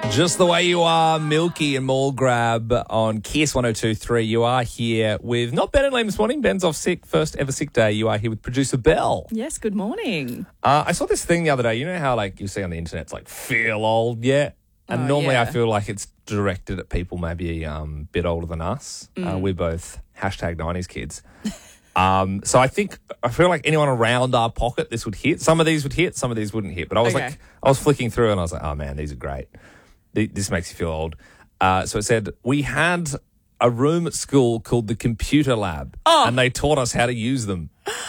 Just the way you are, Milky and Mall Grab on Kiss 102.3. You are here with not Ben and Liam this morning. Ben's off sick, first ever sick day. You are here with producer Belle. Yes, good morning. I saw this thing the other day. You know how you see on the internet, it's like, feel old yet? And normally I feel like it's directed at people maybe a bit older than us. We're both #90s kids. So I feel like anyone around our pocket, this would hit. Some of these would hit, some of these wouldn't hit. But I was flicking through and I was like, oh man, these are great. This makes you feel old. So it said, we had a room at school called the computer lab, and they taught us how to use them.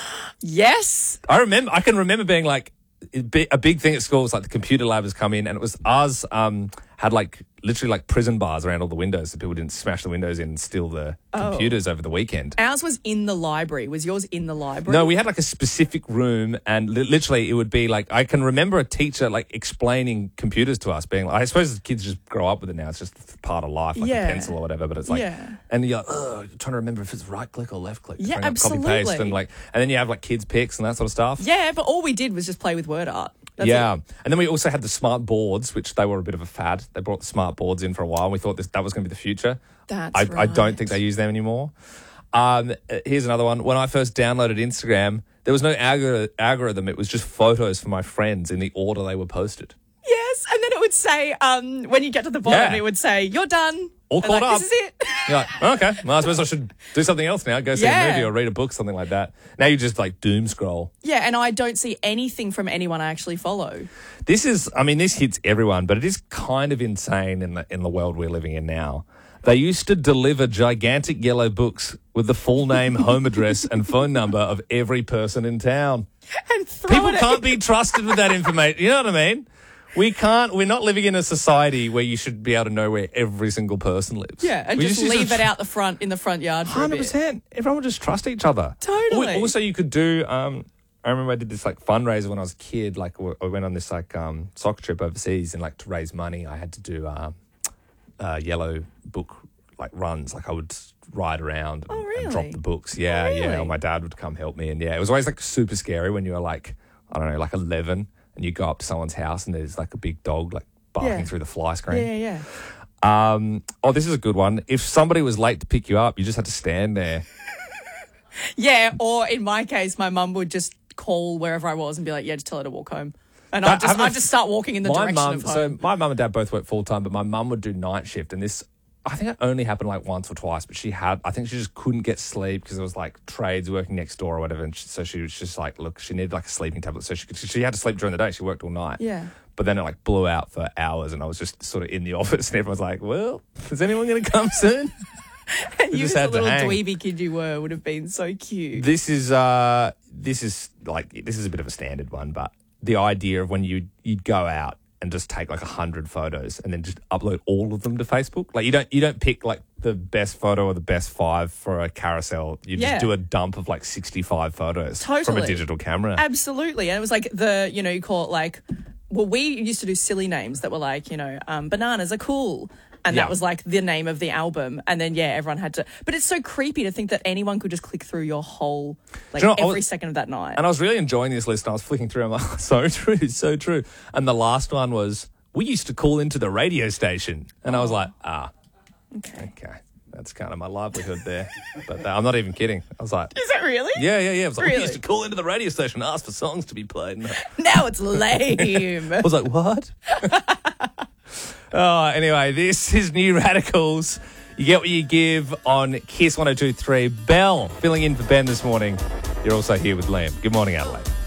Yes. I can remember being like, a big thing at school was like the computer lab has come in, and it was ours had literally prison bars around all the windows so people didn't smash the windows in and steal the computers over the weekend. Ours was in the library. Was yours in the library? No, we had a specific room, and literally it would be I can remember a teacher explaining computers to us, being I suppose kids just grow up with it now. It's just part of life, a pencil or whatever. But it's and you're you're trying to remember if it's right click or left click. Yeah, absolutely. Copy paste and then you have kids picks and that sort of stuff. Yeah, but all we did was just play with word art. That's it. And then we also had the smart boards, which they were a bit of a fad. They brought the smart boards in for a while, and we thought that was going to be the future. I don't think they use them anymore. Here's another one. When I first downloaded Instagram, there was no algorithm. It was just photos for my friends in the order they were posted. Yes, and then it would say, when you get to the bottom, it would say, you're done. All caught up. This is it. You're like, oh, okay, well, I suppose I should do something else now. Go see a movie or read a book, something like that. Now you just doom scroll. Yeah, and I don't see anything from anyone I actually follow. This hits everyone, but it is kind of insane in the world we're living in now. They used to deliver gigantic yellow books with the full name, home address, and phone number of every person in town. And people can't be trusted with that information. You know what I mean? We're not living in a society where you should be able to know where every single person lives. Yeah, and just leave it out in the front yard for 100%. Everyone would just trust each other. Totally. Also, you could do, I remember I did this fundraiser when I was a kid. I went on this soccer trip overseas, and to raise money, I had to do yellow book runs. I would ride around and drop the books. Yeah, yeah. Or my dad would come help me, and it was always super scary when you were I don't know, 11. And you go up to someone's house and there's a big dog barking through the fly screen. Yeah. This is a good one. If somebody was late to pick you up, you just had to stand there. Yeah, or in my case, my mum would just call wherever I was and be like, just tell her to walk home. And I'd just start walking in the direction of home. So my mum and dad both work full-time, but my mum would do night shift. And this, I think it only happened once or twice, but I think she just couldn't get sleep because there was trades working next door or whatever. And so she was just look, she needed a sleeping tablet. So she had to sleep during the day. She worked all night. Yeah. But then it blew out for hours, and I was just sort of in the office, and everyone's like, well, is anyone going to come soon? And you, as a little dweeby kid you were, would have been so cute. This is a bit of a standard one, but the idea of when you'd go out and just take 100 photos and then just upload all of them to Facebook. You don't pick the best photo or the best 5 for a carousel. You just do a dump of 65 photos from a digital camera. Absolutely. And it was you call it we used to do silly names that were bananas are cool. And that was the name of the album. And then, everyone had to. But it's so creepy to think that anyone could just click through your whole, every second of that night. And I was really enjoying this list. And I was flicking through. I'm like, so true, so true. And the last one was, we used to call into the radio station. And I was like, okay. That's kind of my livelihood there. But I'm not even kidding. I was like... Is that really? Yeah. I was we used to call into the radio station and ask for songs to be played. Now it's lame. I was like, what? Anyway, this is New Radicals. You get what you give on Kiss 102.3. Belle filling in for Ben this morning. You're also here with Liam. Good morning, Adelaide.